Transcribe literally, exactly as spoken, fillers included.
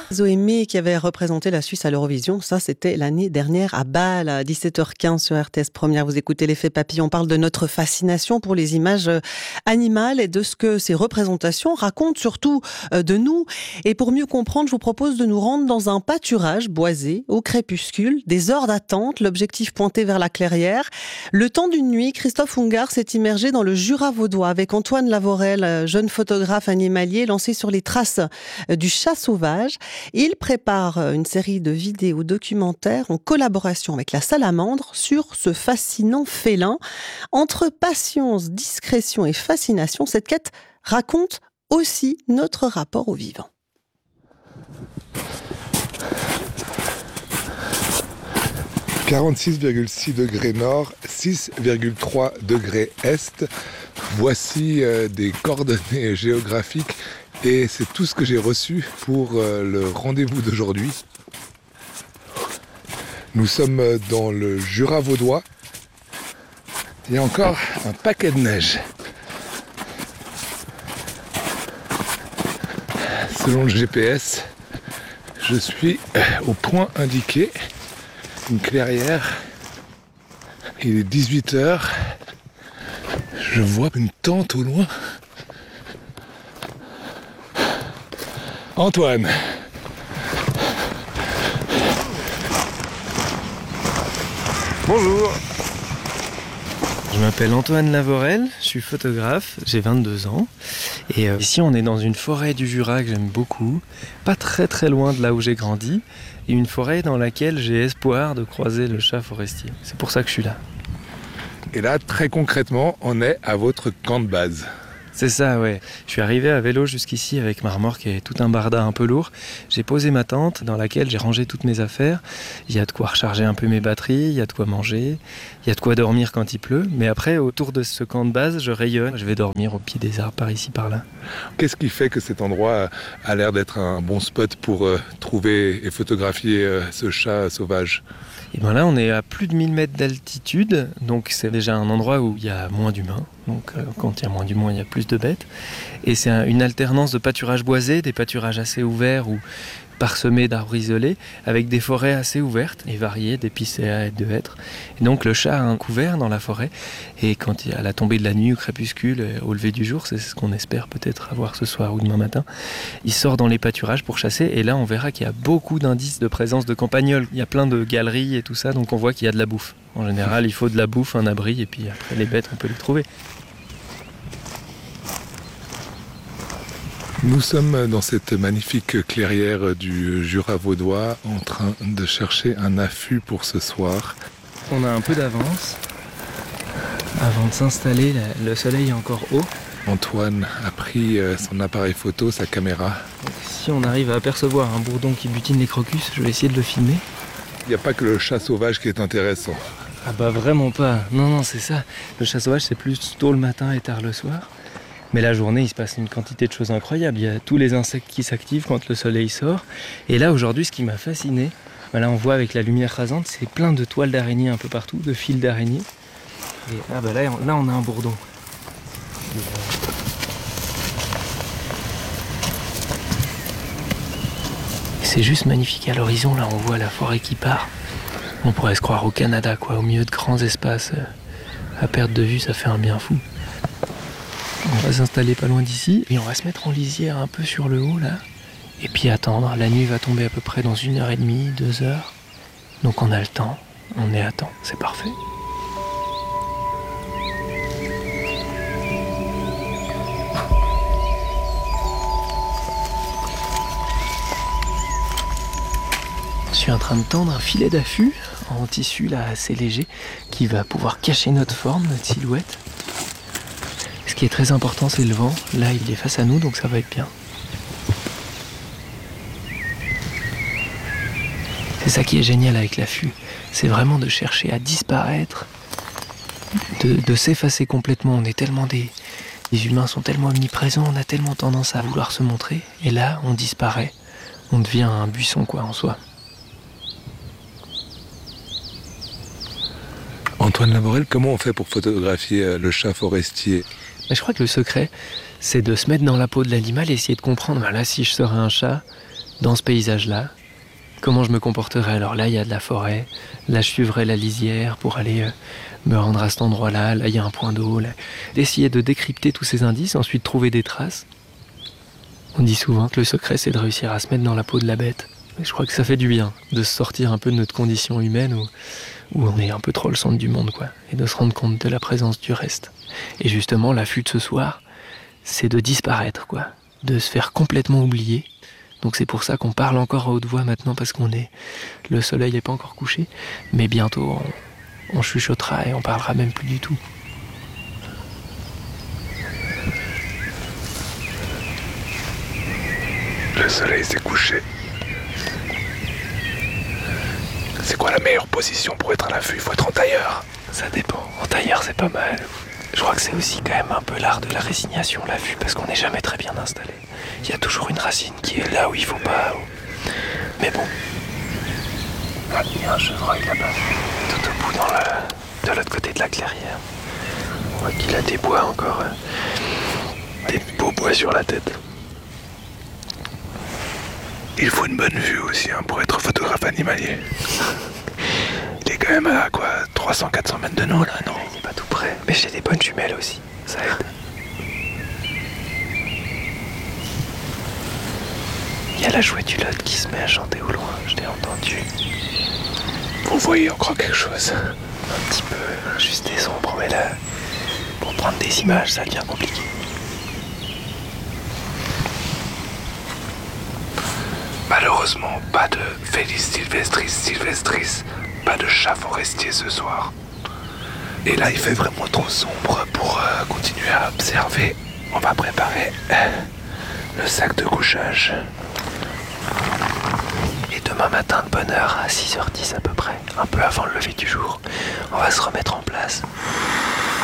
Zoémé qui avait représenté la Suisse à l'Eurovision, ça c'était l'année dernière à Bâle, à dix-sept heures quinze sur R T S Première. Vous écoutez l'effet papillon, on parle de notre fascination pour les images animales et de ce que ces représentations racontent surtout de nous. Et pour mieux comprendre, je vous propose de nous rendre dans un pâturage boisé au crépuscule, des heures d'attente, l'objectif pointé vers la clairière. Le temps d'une nuit, Christophe Ungart s'est immergé dans le Jura vaudois avec Antoine Lavorel, jeune photographe animalier lancé sur les traces du chat sauvage. Il prépare une série de vidéos documentaires en collaboration avec la Salamandre sur ce fascinant félin. Entre patience, discrétion et fascination, cette quête raconte aussi notre rapport au vivant. quarante-six virgule six degrés nord, six virgule trois degrés est. Voici euh, des coordonnées géographiques et c'est tout ce que j'ai reçu pour euh, le rendez-vous d'aujourd'hui. Nous sommes dans le Jura vaudois. Il y a encore un paquet de neige. Selon le G P S, je suis au point indiqué, une clairière. Il est dix-huit heures. Je vois une tente au loin. Antoine. Bonjour. Je m'appelle Antoine Lavorel, je suis photographe, j'ai vingt-deux ans. Et euh, ici on est dans une forêt du Jura que j'aime beaucoup, pas très très loin de là où j'ai grandi, et une forêt dans laquelle j'ai espoir de croiser le chat forestier. C'est pour ça que je suis là. Et là, très concrètement, on est à votre camp de base. C'est ça, ouais. Je suis arrivé à vélo jusqu'ici avec ma remorque et tout un barda un peu lourd. J'ai posé ma tente dans laquelle j'ai rangé toutes mes affaires. Il y a de quoi recharger un peu mes batteries, il y a de quoi manger, il y a de quoi dormir quand il pleut. Mais après, autour de ce camp de base, je rayonne. Je vais dormir au pied des arbres par ici, par là. Qu'est-ce qui fait que cet endroit a l'air d'être un bon spot pour euh, trouver et photographier euh, ce chat sauvage ? Et bien là, on est à plus de mille mètres d'altitude, donc c'est déjà un endroit où il y a moins d'humains. Donc euh, quand il y a moins d'humains, il y a plus de bêtes. Et c'est un, une alternance de pâturages boisés, des pâturages assez ouverts ou parsemés d'arbres isolés, avec des forêts assez ouvertes et variées, d'épicéas et de hêtres. Et donc le chat a un couvert dans la forêt, et quand il y a la tombée de la nuit, au crépuscule, au lever du jour, c'est ce qu'on espère peut-être avoir ce soir ou demain matin, il sort dans les pâturages pour chasser, et là on verra qu'il y a beaucoup d'indices de présence de campagnols. Il y a plein de galeries et tout ça, donc on voit qu'il y a de la bouffe. En général, il faut de la bouffe, un abri, et puis après les bêtes, on peut les trouver. Nous sommes dans cette magnifique clairière du Jura vaudois en train de chercher un affût pour ce soir. On a un peu d'avance. Avant de s'installer, le soleil est encore haut. Antoine a pris son appareil photo, sa caméra. Donc, si on arrive à apercevoir un bourdon qui butine les crocus, je vais essayer de le filmer. Il n'y a pas que le chat sauvage qui est intéressant. Ah bah vraiment pas. Non, non, c'est ça. Le chat sauvage, c'est plus tôt le matin et tard le soir. Mais la journée, il se passe une quantité de choses incroyables. Il y a tous les insectes qui s'activent quand le soleil sort. Et là, aujourd'hui, ce qui m'a fasciné, ben là, on voit avec la lumière rasante, c'est plein de toiles d'araignées un peu partout, de fils d'araignées. Et ah bah là, là, on a un bourdon. C'est juste magnifique. À l'horizon, là, on voit la forêt qui part. On pourrait se croire au Canada, quoi, au milieu de grands espaces. À perte de vue, ça fait un bien fou. On va s'installer pas loin d'ici et on va se mettre en lisière un peu sur le haut là. Et puis attendre, la nuit va tomber à peu près dans une heure et demie, deux heures. Donc on a le temps, on est à temps, c'est parfait. Je suis en train de tendre un filet d'affût en tissu là assez léger qui va pouvoir cacher notre forme, notre silhouette. Ce qui est très important, c'est le vent. Là, il est face à nous, donc ça va être bien. C'est ça qui est génial avec l'affût. C'est vraiment de chercher à disparaître, de, de s'effacer complètement. On est tellement des... Les humains sont tellement omniprésents, on a tellement tendance à vouloir se montrer. Et là, on disparaît. On devient un buisson, quoi, en soi. Antoine Lavorel, comment on fait pour photographier le chat forestier ? Mais je crois que le secret, c'est de se mettre dans la peau de l'animal et essayer de comprendre. Ben là, si je serais un chat, dans ce paysage-là, comment je me comporterais. Alors là, il y a de la forêt, là je suivrai la lisière pour aller euh, me rendre à cet endroit-là, là il y a un point d'eau, là. D'essayer de décrypter tous ces indices, ensuite trouver des traces. On dit souvent que le secret c'est de réussir à se mettre dans la peau de la bête. Et je crois que ça fait du bien de se sortir un peu de notre condition humaine où, où on est un peu trop le centre du monde, quoi, et de se rendre compte de la présence du reste. Et justement, l'affût de ce soir, c'est de disparaître, quoi, de se faire complètement oublier. Donc c'est pour ça qu'on parle encore à haute voix maintenant, parce qu'on est, le soleil n'est pas encore couché, mais bientôt on, on chuchotera et on parlera même plus du tout. Le soleil s'est couché. C'est quoi la meilleure position pour être à l'affût? Il faut être en tailleur. Ça dépend. En tailleur, c'est pas mal. Je crois que c'est aussi quand même un peu l'art de la résignation, l'affût, parce qu'on n'est jamais très bien installé. Il y a toujours une racine qui est là où il faut pas. Mais bon. Ah, il y a un chevreuil là-bas, tout au bout, dans le, de l'autre côté de la clairière. On voit qu'il a des bois encore. euh, Des beaux bois sur la tête. Il faut une bonne vue aussi hein, pour être photographe animalier. Il est quand même à quoi trois cents à quatre cents mètres de nous là, non? Il n'est pas tout près. Mais j'ai des bonnes jumelles aussi, ça aide. Il y a la chouette-hulotte qui se met à chanter au loin, je l'ai entendu. Vous voyez encore quelque chose? Un petit peu, juste des ombres, mais là, pour prendre des images, ça devient compliqué. Malheureusement, pas de Felis sylvestris sylvestris, pas de chat forestier ce soir. Et là, il fait vraiment trop sombre pour euh, continuer à observer. On va préparer euh, le sac de couchage. Et demain matin de bonne heure, à six heures dix à peu près, un peu avant le lever du jour, on va se remettre en place.